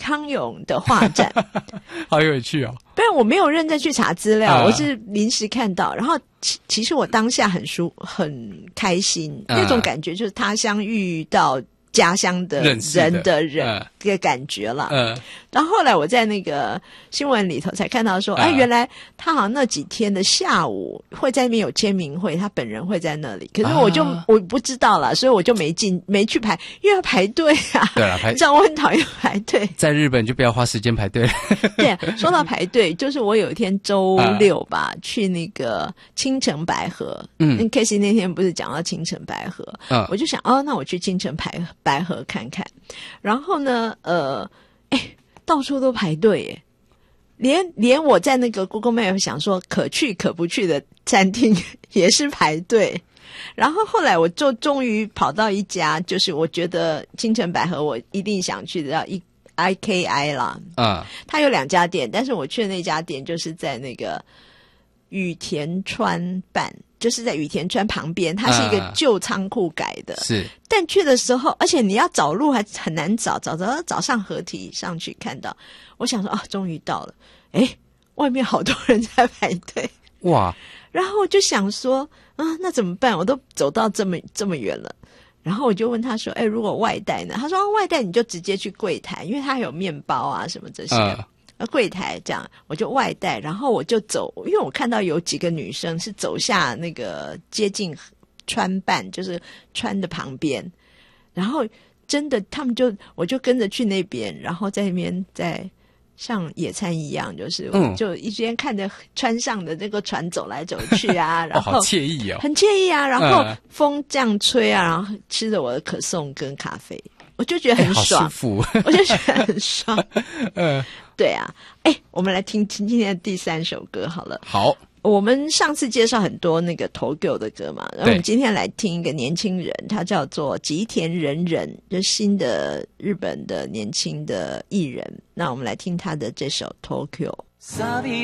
昌永的画展。 好有趣哦。 不然我没有认真去查资料， 啊我是临时看到，然后其实我当下很开心，那种感觉就是他乡遇到家乡的人的感觉了。然后后来我在那个新闻里头才看到说，原来他好像那几天的下午会在那边有签名会，他本人会在那里。可是我不知道啦，所以我就没去排，因为要排队啊。 对啦， 你知道我很讨厌排队。 在日本就不要花时间排队了。 对，说到排队，就是我有一天周六吧，去那个青城白河。Casey 那天不是讲到青城白河，我就想那我去青城白河看看。然后呢，到处都排队耶，连我在那个 Google Map 想说可去可不去的餐厅也是排队。然后后来我就终于跑到一家，就是我觉得青城白河我一定想去的，叫IKI 啦。它有2家店，但是我去的那家店就是在那个羽田川办，就是在羽田川旁边，它是一个旧仓库改的。是，但去的时候，而且你要找路还很难找早上合体上去看到。我想说终于到了，外面好多人在排队，哇！然后我就想说那怎么办？我都走到这么远了。然后我就问他说如果外带呢？他说外带你就直接去柜台，因为他有面包啊什么这些。柜台这样，我就外带，然后我就走，因为我看到有几个女生是走下那个接近川办，就是川的旁边，然后真的我就跟着去那边，然后在那边在像野餐一样，就是就一边看着川上的这个船走来走去啊，然后好惬意哦，很惬意啊，然后风这样吹啊，然后吃着我的可颂跟咖啡，我就觉得很爽， 好舒服， 我就觉得很爽。对啊，我们来听今天的第3首歌好了。好，我们上次介绍很多那个Tokyo的歌嘛，然后我们今天来听一个年轻人，他叫做吉田仁人，就新的日本的年轻的艺人。那我们来听他的这首 Tokyo。